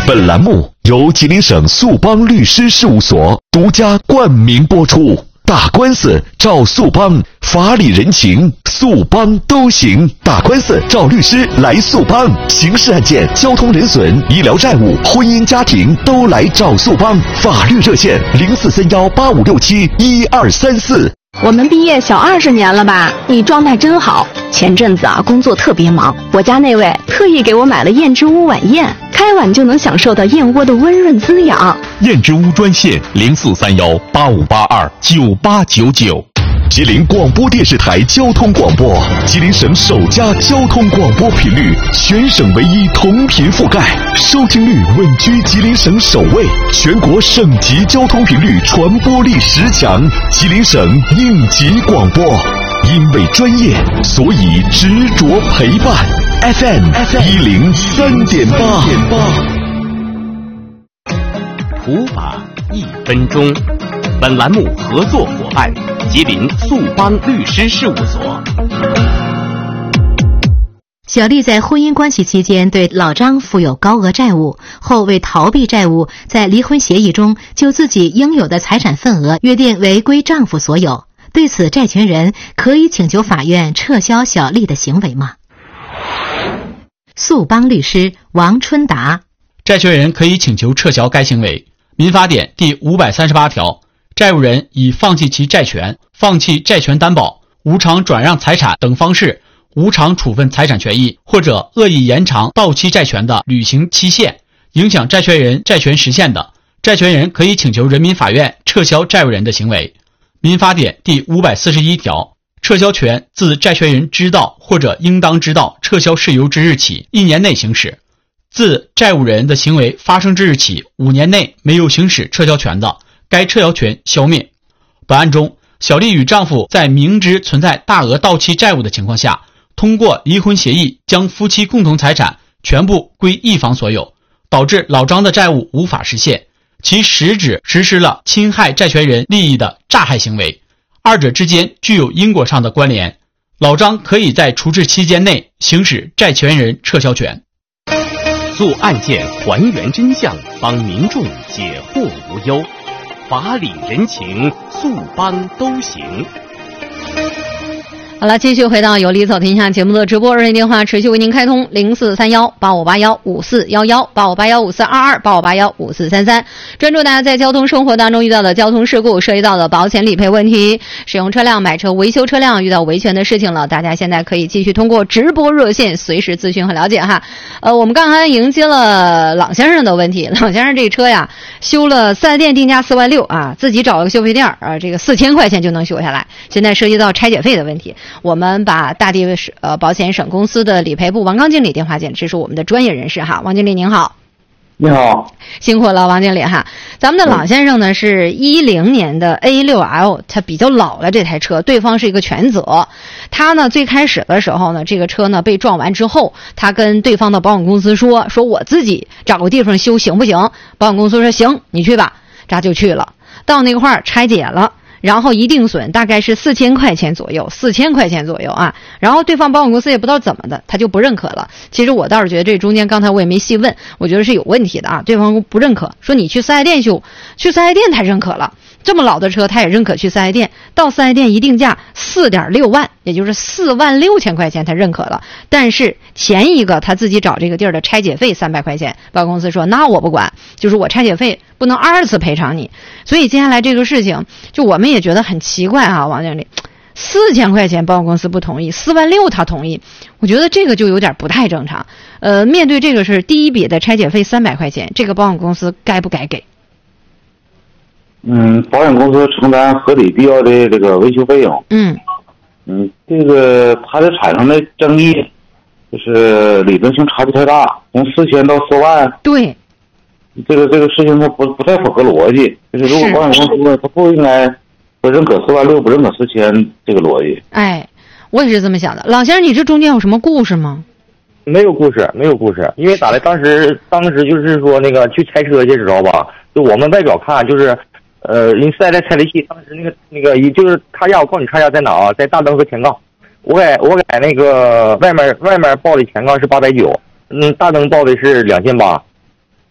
本栏目由吉林省速邦律师事务所独家冠名播出。打官司找速邦，法理人情速邦都行。打官司找律师来速邦，刑事案件、交通人损、医疗债务、婚姻家庭都来找速邦。法律热线043185671234。 我们毕业小20年了吧？你状态真好。前阵子啊，工作特别忙，我家那位特意给我买了燕之屋晚宴，开碗就能享受到燕窝的温润滋养。 燕之屋专线043185829899。 吉林广播电视台交通广播，吉林省首家交通广播频率，全省唯一同频覆盖，收听率稳居吉林省首位，全国省级交通频率传播力10强，吉林省应急广播。因为专业，所以执着陪伴。FM 103.8。 普法1分钟。本栏目合作伙伴吉林速邦律师事务所。 小丽在婚姻关系期间对老张负有高额债务，后为逃避债务，在离婚协议中就自己应有的财产份额约定为归丈夫所有。对此，债权人可以请求法院撤销小丽的行为吗？速邦律师王春达。 债权人可以请求撤销该行为。民法典第538条，债务人以放弃其债权、放弃债权担保、无偿转让财产等方式无偿处分财产权益，或者恶意延长到期债权的履行期限，影响债权人债权实现的，债权人可以请求人民法院撤销债务人的行为。民法典第541条，撤销权自债权人知道或者应当知道撤销事由之日起1年内行使，自债务人的行为发生之日起5年内没有行使撤销权的，该撤销权消灭。本案中，小丽与丈夫在明知存在大额到期债务的情况下，通过离婚协议将夫妻共同财产全部归一方所有，导致老张的债务无法实现，其实质实施了侵害债权人利益的诈害行为，二者之间具有因果上的关联。老张可以在处置期间内行使债权人撤销权。 做案件还原真相，帮民众解惑无忧，法理人情速邦都行。 好了，继续回到有理走天下节目的直播热线电话，持续为您开通043185815411，85815422，85815433。专注大家在交通生活当中遇到的交通事故，涉及到的保险理赔问题，使用车辆、买车、维修车辆遇到维权的事情了，大家现在可以继续通过直播热线随时咨询和了解哈。我们刚才迎接了朗先生的问题，朗先生这车呀修了4S店定价4万6啊，自己找了个修配店这个4000块钱就能修下来，现在涉及到拆解费的问题。我们把大地保险省公司的理赔部王刚经理电话线，这是我们的专业人士哈。王经理您好。 你好， 辛苦了王经理哈。咱们的朗先生呢是10年的 A6L， 他比较老了这台车，对方是一个全责。他呢最开始的时候呢，这个车呢被撞完之后，他跟对方的保险公司说我自己找个地方修行不行？保险公司说行，你去吧，这就去了。到那块儿拆解了。然后一定损大概是4000块钱左右啊，然后对方保险公司也不知道怎么的，他就不认可了。其实我倒是觉得这中间刚才我也没细问，我觉得是有问题的啊，对方不认可，说你去4S店修，去4S店他认可了，这么老的车他也认可去4S店，到4S店一定价4.6万，也就是46000块钱他认可了，但是前一个他自己找这个地儿的拆解费300块钱，保险公司说那我不管，就是我拆解费不能2次赔偿你。所以接下来这个事情就我们也觉得很奇怪啊，王经理，4000块钱保险公司不同意，4万6他同意，我觉得这个就有点不太正常。面对这个是第一笔的拆解费300块钱，这个保险公司该不该给？ 保险公司承担合理必要的这个维修费用。这个它的产生的争议就是理论性差距太大，从4000到4万。对。这个事情它不太符合逻辑，就是如果保险公司它不应该不认可4万6，不认可4000这个逻辑。 哎，我也是这么想的。老先生，你这中间有什么故事吗？ 没有故事，因为咋的？当时就是说那个去拆车去，知道吧？就我们外表看就是，人4S店拆离器，当时那个就是差价，我告诉你差价在哪啊？在大灯和前杠。我给那个外面报的前杠是890，大灯报的是2800。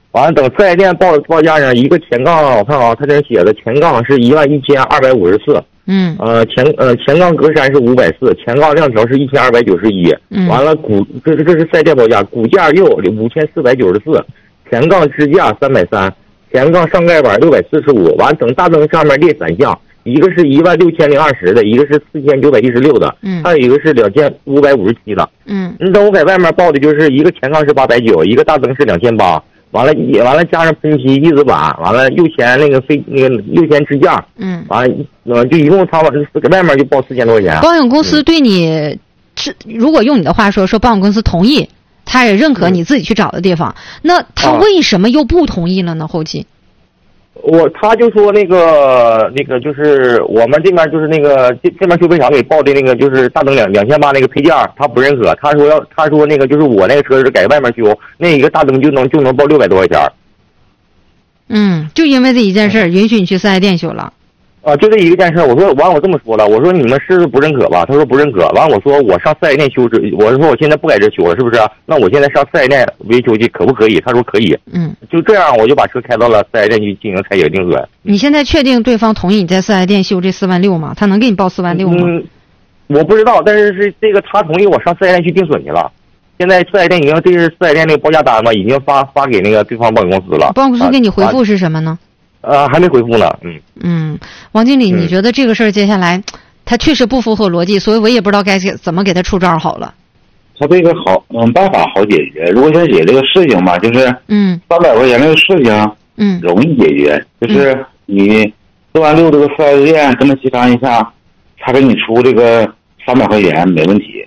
完了等四 S 店报价上一个前杠，我看啊，他这写的前杠是11254。前杠格栅是540，前杠亮条是1291。完了这是4S店报价，骨架釉5494，前杠支架330，前杠上盖板645。完等大灯上面列3项，一个是16020的，一个是4916的，还有一个是2557的。你等我在外面报的就是一个前杠是890，一个大灯是2800。完了加上喷漆翼子板，完了右前那个右前支架，完了就一共他给外面就报4000多块钱。 保险公司对你如果用你的话说保险公司同意，他也认可你自己去找的地方，那他为什么又不同意了呢？后期他就说那个就是我们这边就是那个这边修配厂给报的那个就是大灯2800那个配件，他不认可，他说那个就是我那个车是改外面修，那一个大灯就能报600多块钱。 就因为这一件事允许你去4S店修了。 就这一件事，我说完我这么说了，我说你们是不认可吧？他说不认可。完我说我上4S店修，我说我现在不在这修了，是不是？那我现在上4S店维修去可不可以？他说可以。就这样我就把车开到了4S店去进行拆解定损。 你现在确定对方同意你在4S店修这46000吗？他能给你报46000吗？ 我不知道，但是这个他同意我上4S店去定损去了。现在4S店已经这是4S店那个报价单嘛，已经发给那个对方保险公司了。 保险公司给你回复是什么呢？ 还没回复呢。 王经理，你觉得这个事儿接下来，他确实不符合逻辑，所以我也不知道该怎么给他出招好了。 他这个办法好解决，如果想解决这个事情嘛，就是300块钱这个事情，容易解决，就是你46000这个4S店跟他协商一下，他给你出这个300块钱没问题。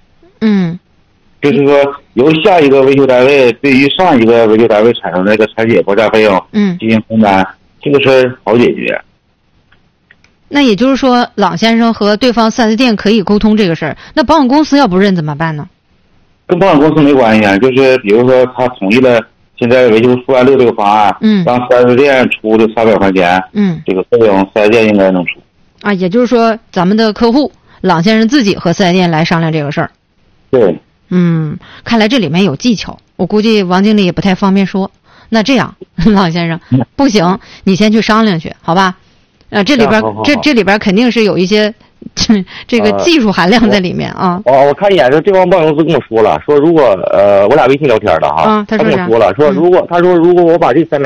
就是说由下一个维修单位对于上一个维修单位产生那个拆解报价费用进行分担，这个事儿好解决。 那也就是说，郎先生和对方4S店可以沟通这个事儿。那保险公司要不认怎么办呢？ 跟保险公司没关系啊，就是比如说他同意了现在维修46000这个方案，让4S店出的300块钱，这个费用4S店应该能出。 也就是说，咱们的客户郎先生自己和4S店来商量这个事儿。 对。 看来这里面有技巧，我估计王经理也不太方便说。那这样，郎先生，不行，你先去商量去，好吧？这里边这里边肯定是有一些这个技术含量在里面啊。 我看一眼，这帮保险公司跟我说了，说如果我俩微信聊天的哈，他跟我说了，说如果我把这300